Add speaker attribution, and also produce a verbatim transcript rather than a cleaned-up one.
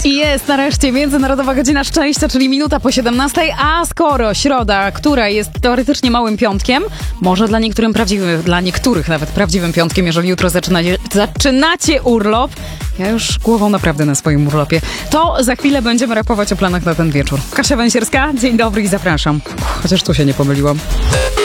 Speaker 1: I jest nareszcie Międzynarodowa Godzina Szczęścia, czyli minuta po siedemnastej, a skoro środa, która jest teoretycznie małym piątkiem, może dla niektórym prawdziwym, dla niektórych nawet prawdziwym piątkiem, jeżeli jutro zaczynacie, zaczynacie urlop, ja już głową naprawdę na swoim urlopie, to za chwilę będziemy rapować o planach na ten wieczór. Kasia Węsierska, dzień dobry i zapraszam. Chociaż tu się nie pomyliłam.